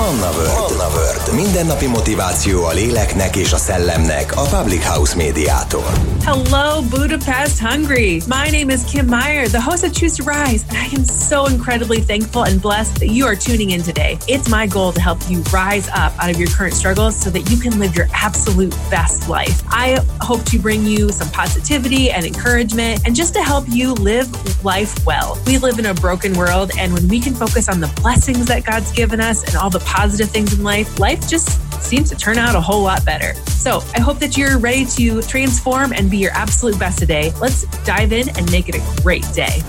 Manna World. Mindennapi motiváció a léleknek és a szellemnek a Public House médiától. Hello, Budapest Hungry. My name is Kim Meyer, the host of Choose to Rise, and I am so incredibly thankful and blessed that you are tuning in today. It's my goal to help you rise up out of your current struggles so that you can live your absolute best life. I hope to bring you some positivity and encouragement and just to help you live life well. We live in a broken world, and when we can focus on the blessings that God's given us and all the positive things in life, life just seems to turn out a whole lot better. So I hope that you're ready to transform and be your absolute best today. Let's dive in and make it a great day.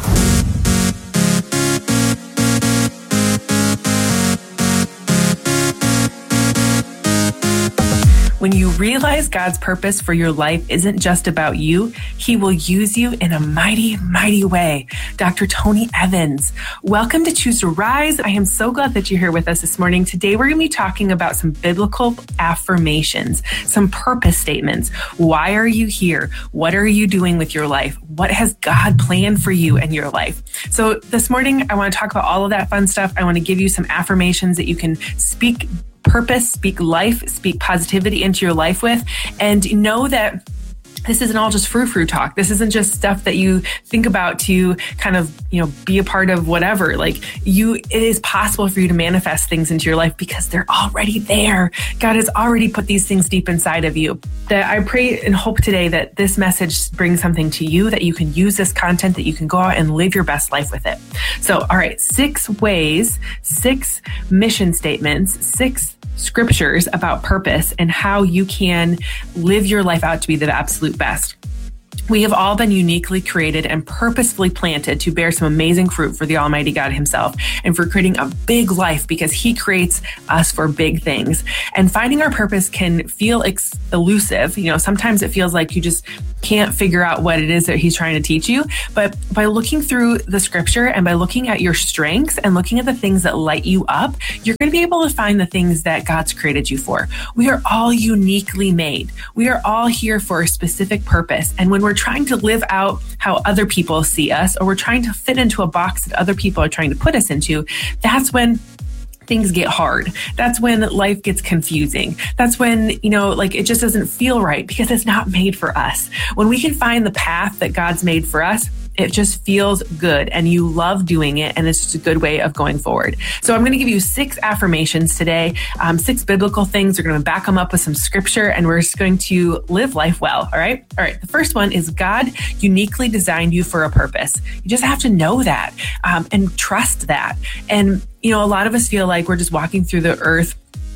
When you realize God's purpose for your life isn't just about you, He will use you in a mighty, mighty way. Dr. Tony Evans, welcome to Choose to Rise. I am so glad that you're here with us this morning. Today, we're going to be talking about some biblical affirmations, some purpose statements. Why are you here? What are you doing with your life? What has God planned for you and your life? So this morning, I want to talk about all of that fun stuff. I want to give you some affirmations that you can speak purpose, speak life, speak positivity into your life with, and know that this isn't all just frou-frou talk. This isn't just stuff that you think about to kind of, be a part of whatever. It is possible for you to manifest things into your life because they're already there. God has already put these things deep inside of you. That I pray and hope today that this message brings something to you, that you can use this content, that you can go out and live your best life with it. So, all right, 6 ways, 6 mission statements, 6 scriptures about purpose and how you can live your life out to be the absolute best. We have all been uniquely created and purposefully planted to bear some amazing fruit for the Almighty God Himself and for creating a big life because He creates us for big things. And finding our purpose can feel elusive. Sometimes it feels like you just can't figure out what it is that He's trying to teach you. But by looking through the scripture and by looking at your strengths and looking at the things that light you up, you're going to be able to find the things that God's created you for. We are all uniquely made. We are all here for a specific purpose. And when we're trying to live out how other people see us, or we're trying to fit into a box that other people are trying to put us into, that's when things get hard. That's when life gets confusing. That's when, it just doesn't feel right because it's not made for us. When we can find the path that God's made for us, it just feels good and you love doing it, and it's just a good way of going forward. So I'm going to give you 6 affirmations today, 6 biblical things. We're going to back them up with some scripture, and we're just going to live life well. All right. The first one is God uniquely designed you for a purpose. You just have to know that and trust that. And, a lot of us feel like we're just walking through the earth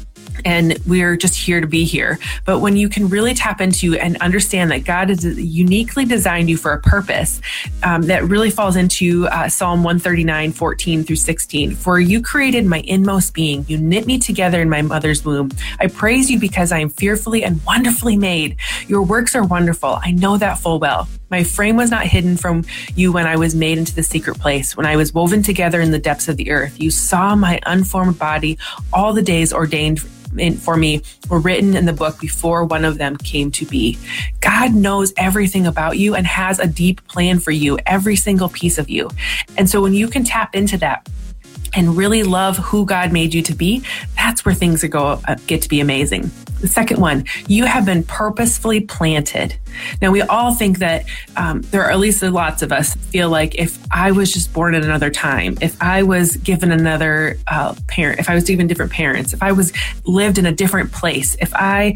and we're just here to be here. But when you can really tap into and understand that God has uniquely designed you for a purpose, that really falls into Psalm 139, 14 through 16. For you created my inmost being. You knit me together in my mother's womb. I praise you because I am fearfully and wonderfully made. Your works are wonderful. I know that full well. My frame was not hidden from you when I was made into the secret place, when I was woven together in the depths of the earth. You saw my unformed body. All the days ordained for me were written in the book before one of them came to be. God knows everything about you and has a deep plan for you, every single piece of you. And so when you can tap into that and really love who God made you to be, that's where things get to be amazing. The second one, you have been purposefully planted. Now, we all think that there are at least lots of us feel like if I was just born at another time, if I was given another parent, if I was given different parents, if I was lived in a different place, if I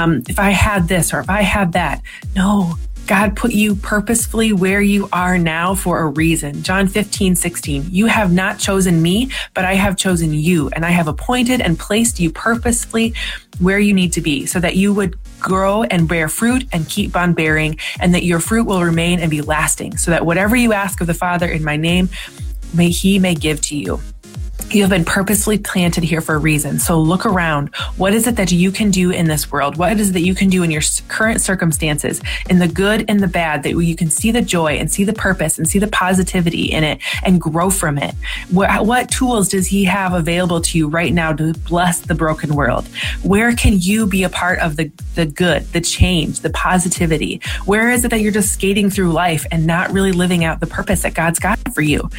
had this or if I had that. No, God put you purposefully where you are now for a reason. John 15, 16, you have not chosen me, but I have chosen you, and I have appointed and placed you purposefully where you need to be so that you would grow and bear fruit and keep on bearing, and that your fruit will remain and be lasting, so that whatever you ask of the Father in my name, He may give to you. You have been purposely planted here for a reason. So look around. What is it that you can do in this world? What is it that you can do in your current circumstances, in the good and the bad, that you can see the joy and see the purpose and see the positivity in it and grow from it? What tools does He have available to you right now to bless the broken world? Where can you be a part of the good, the change, the positivity? Where is it that you're just skating through life and not really living out the purpose that God's got for you?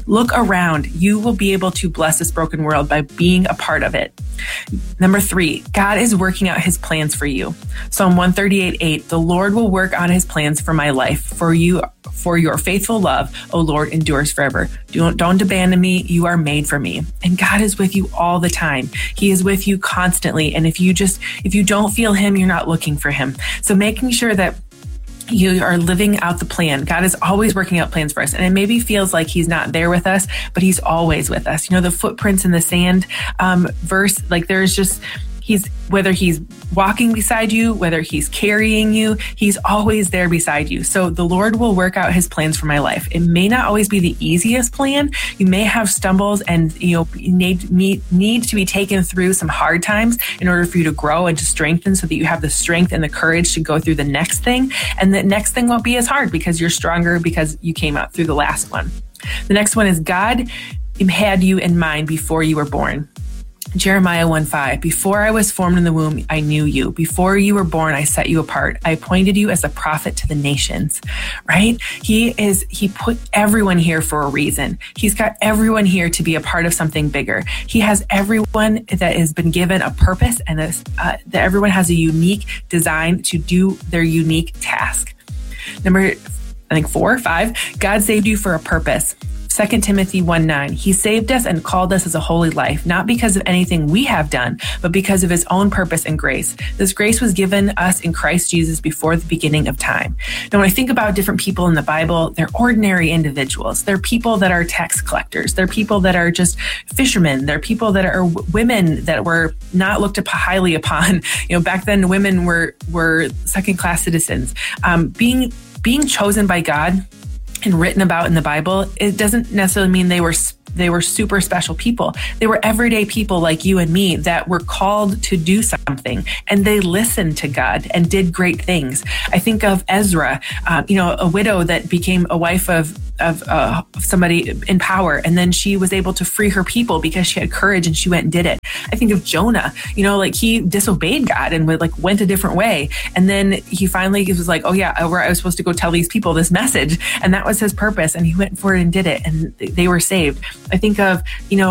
Look around. You will be able to bless this broken world by being a part of it. Number 3, God is working out his plans for you. Psalm 138:8, the Lord will work on his plans for my life. For your faithful love, O Lord, endures forever. Don't abandon me. You are made for me. And God is with you all the time. He is with you constantly. And if you don't feel him, you're not looking for him. So making sure that you are living out the plan. God is always working out plans for us. And it maybe feels like he's not there with us, but he's always with us. The footprints in the sand verse, like there's just, whether he's walking beside you, whether he's carrying you, he's always there beside you. So the Lord will work out his plans for my life. It may not always be the easiest plan. You may have stumbles and, need to be taken through some hard times in order for you to grow and to strengthen so that you have the strength and the courage to go through the next thing. And the next thing won't be as hard because you're stronger because you came out through the last one. The next one is God had you in mind before you were born. Jeremiah 1:5, before I was formed in the womb, I knew you. Before you were born, I set you apart. I appointed you as a prophet to the nations, right? He put everyone here for a reason. He's got everyone here to be a part of something bigger. He has everyone that has been given a purpose and that everyone has a unique design to do their unique task. Number, 5, God saved you for a purpose. 2 Timothy 1:9, he saved us and called us as a holy life, not because of anything we have done, but because of his own purpose and grace. This grace was given us in Christ Jesus before the beginning of time. Now, when I think about different people in the Bible, they're ordinary individuals. They're people that are tax collectors. They're people that are just fishermen. They're people that are women that were not looked highly upon. Back then, women were second-class citizens. Being chosen by God and written about in the Bible, it doesn't necessarily mean they were super special people. They were everyday people like you and me that were called to do something, and they listened to God and did great things. I think of Ezra, a widow that became a wife of somebody in power, and then she was able to free her people because she had courage and she went and did it. I think of Jonah, he disobeyed God and went a different way, and then he finally was like, oh yeah, I was supposed to go tell these people this message, and that was his purpose, and he went for it and did it, and they were saved. I think of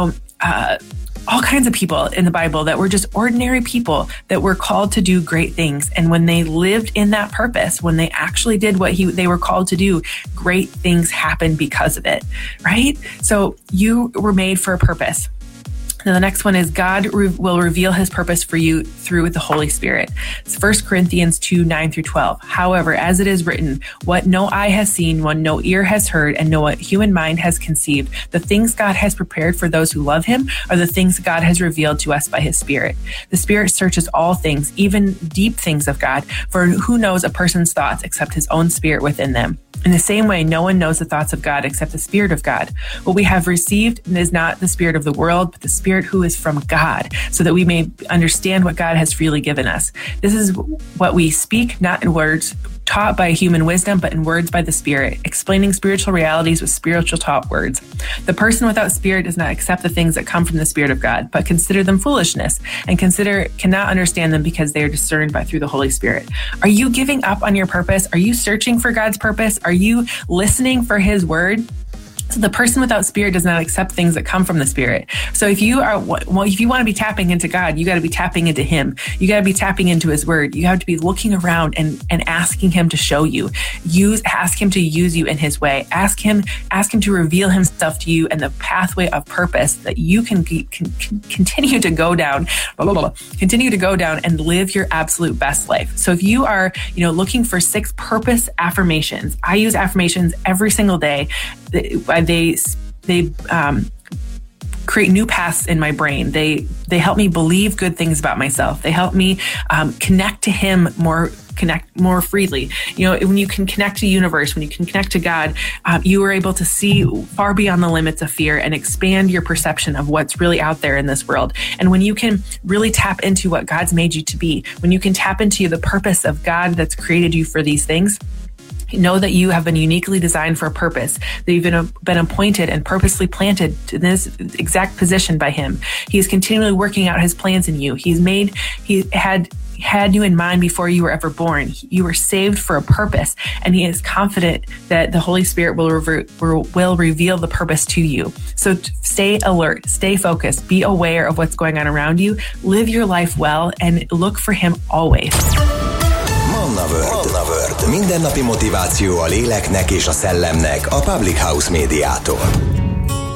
all kinds of people in the Bible that were just ordinary people that were called to do great things. And when they lived in that purpose, when they actually did what they were called to do, great things happened because of it, right? So you were made for a purpose. Now, the next one is God will reveal his purpose for you through the Holy Spirit. It's 1 Corinthians 2:9-12. However, as it is written, what no eye has seen, what no ear has heard, and no human mind has conceived, the things God has prepared for those who love him are the things God has revealed to us by his Spirit. The Spirit searches all things, even deep things of God, for who knows a person's thoughts except his own spirit within them? In the same way, no one knows the thoughts of God except the Spirit of God. What we have received is not the spirit of the world, but the Spirit who is from God, so that we may understand what God has freely given us. This is what we speak, not in words taught by human wisdom, but in words by the Spirit, explaining spiritual realities with spiritual taught words. The person without Spirit does not accept the things that come from the Spirit of God, but consider them foolishness, and cannot understand them because they are discerned through the Holy Spirit. Are you giving up on your purpose? Are you searching for God's purpose? Are you listening for his word? So the person without Spirit does not accept things that come from the Spirit. So if you want to be tapping into God, you got to be tapping into him. You got to be tapping into his word. You have to be looking around and asking him to show you. Ask him to use you in his way. Ask him to reveal himself to you and the pathway of purpose that you can continue to go down, and live your absolute best life. So if you are, looking for 6 purpose affirmations, I use affirmations every single day. They create new paths in my brain. They help me believe good things about myself. They help me connect to him connect more freely. When you can connect to the universe, when you can connect to God, you are able to see far beyond the limits of fear and expand your perception of what's really out there in this world. And when you can really tap into what God's made you to be, when you can tap into the purpose of God that's created you for these things, Know that you have been uniquely designed for a purpose, that you've been appointed and purposely planted to this exact position by Him. He is continually working out His plans in you. He had you in mind before you were ever born. You were saved for a purpose, and He is confident that the Holy Spirit will reveal the purpose to you. So stay alert, stay focused, be aware of what's going on around you, live your life well, and look for Him always. Manna World. Mindennapi motiváció a léleknek és a szellemnek a Public House médiától.